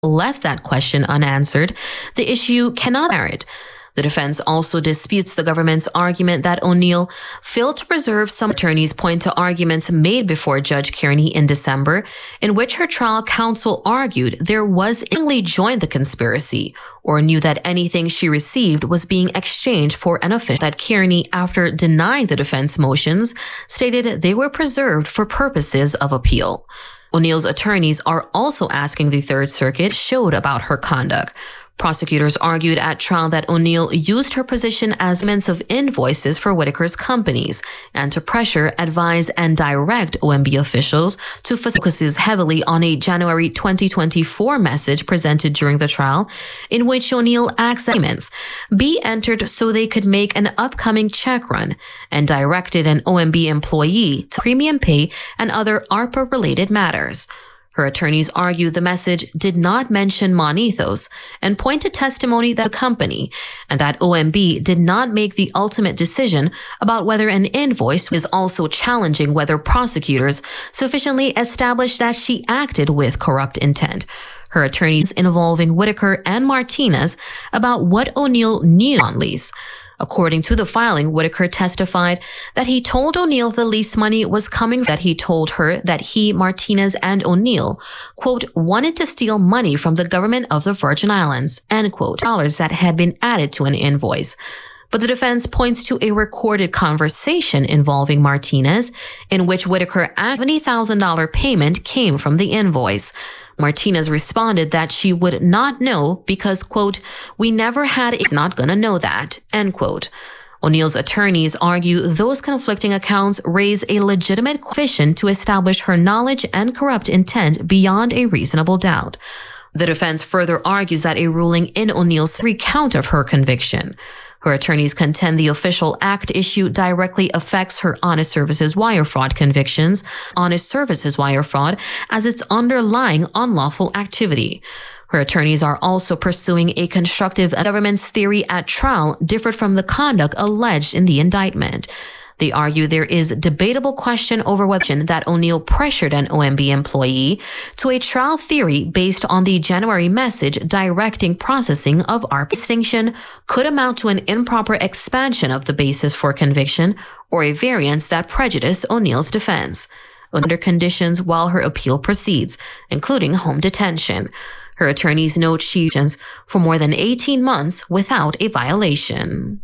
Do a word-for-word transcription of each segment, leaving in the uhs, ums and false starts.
left that question unanswered, the issue cannot merit. The defense also disputes the government's argument that O'Neill failed to preserve. Some attorneys point to arguments made before Judge Kearney in December, in which her trial counsel argued there was willingly joined the conspiracy or knew that anything she received was being exchanged for an official. That Kearney, after denying the defense motions, stated they were preserved for purposes of appeal. O'Neill's attorneys are also asking the Third Circuit showed about her conduct. Prosecutors argued at trial that O'Neill used her position as payments of invoices for Whitaker's companies and to pressure, advise, and direct O M B officials to focus heavily on a January twenty twenty-four message presented during the trial, in which O'Neill asked that payments be entered so they could make an upcoming check run, and directed an O M B employee to premium pay and other ARPA-related matters. Her attorneys argued the message did not mention Monethos and point to testimony that the company and that O M B did not make the ultimate decision about whether an invoice was, also challenging whether prosecutors sufficiently established that she acted with corrupt intent. Her attorneys involving Whitaker and Martinez about what O'Neill knew on lease. According to the filing, Whitaker testified that he told O'Neill the lease money was coming, that he told her that he, Martinez, and O'Neill, quote, wanted to steal money from the government of the Virgin Islands, end quote, dollars that had been added to an invoice. But the defense points to a recorded conversation involving Martinez, in which Whitaker asked seventy thousand dollars payment came from the invoice. Martinez responded that she would not know because, quote, we never had, it's not gonna know that, end quote. O'Neill's attorneys argue those conflicting accounts raise a legitimate question to establish her knowledge and corrupt intent beyond a reasonable doubt. The defense further argues that a ruling in O'Neill's recount of her conviction. Her attorneys contend the official act issue directly affects her honest services wire fraud convictions, honest services wire fraud, as its underlying unlawful activity. Her attorneys are also pursuing a constructive government's theory at trial differed from the conduct alleged in the indictment. They argue there is debatable question over whether that O'Neill pressured an O M B employee to a trial theory based on the January message directing processing of ARPA distinction could amount to an improper expansion of the basis for conviction or a variance that prejudiced O'Neill's defense under conditions while her appeal proceeds, including home detention. Her attorneys note she was for more than eighteen months without a violation.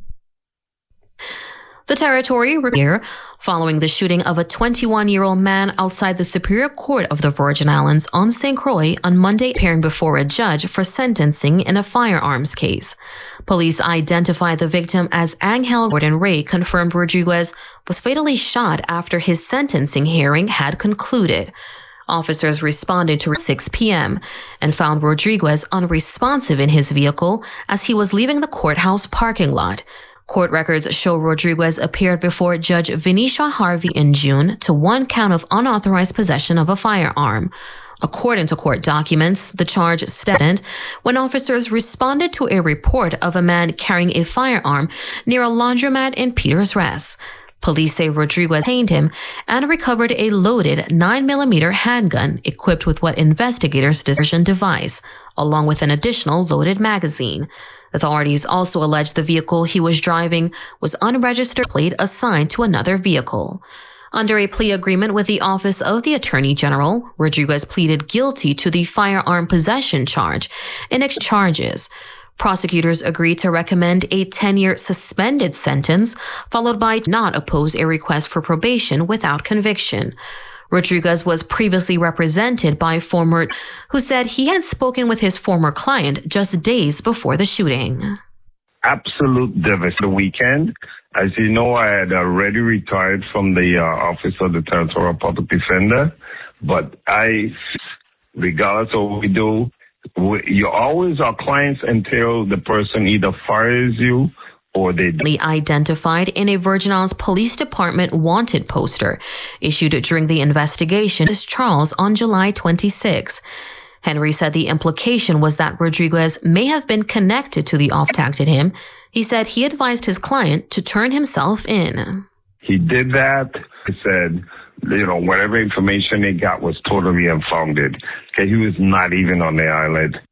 The territory here, following the shooting of a twenty-one-year-old man outside the Superior Court of the Virgin Islands on Saint Croix on Monday, appearing before a judge for sentencing in a firearms case. Police identified the victim as Angel Gordon Ray, confirmed Rodriguez was fatally shot after his sentencing hearing had concluded. Officers responded to six p.m. and found Rodriguez unresponsive in his vehicle as he was leaving the courthouse parking lot. Court records show Rodriguez appeared before Judge Venetia Harvey in June to one count of unauthorized possession of a firearm. According to court documents, the charge started when officers responded to a report of a man carrying a firearm near a laundromat in Peters Rest. Police say Rodriguez detained him and recovered a loaded nine millimeter handgun equipped with what investigators discern device, along with an additional loaded magazine. Authorities also allege the vehicle he was driving was unregistered plate assigned to another vehicle. Under a plea agreement with the Office of the Attorney General, Rodriguez pleaded guilty to the firearm possession charge in exchange charges. Prosecutors agreed to recommend a ten-year suspended sentence, followed by not oppose a request for probation without conviction. Rodriguez was previously represented by former, who said he had spoken with his former client just days before the shooting. Absolute devastation. The weekend, as you know, I had already retired from the uh, Office of the Territorial Public Defender, but I, regardless of what we do, we, you always are clients until the person either fires you or they do. Identified in a Virgin Islands Police Department wanted poster issued during the investigation is Charles on July twenty-sixth. Henry said the implication was that Rodriguez may have been connected to the officer who contacted him. He said he advised his client to turn himself in. He did that. He said, you know, whatever information he got was totally unfounded. Okay, he was not even on the island.